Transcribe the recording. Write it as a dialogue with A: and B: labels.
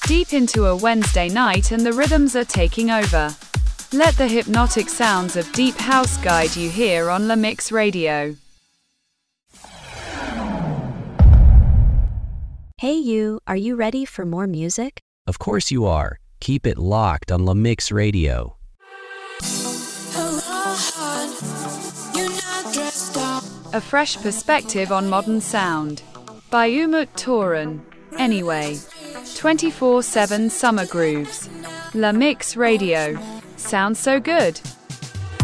A: Deep into a Wednesday night and the rhythms are taking over. Let the hypnotic sounds of deep house guide you here on La Mix Radio.
B: Hey you, are you ready for more music?
C: Of course you are. Keep it locked on La Mix Radio.
A: A fresh perspective on modern sound. By Umut Toran. Anyway. 24/7 summer grooves. La Mix Radio. Sounds so good.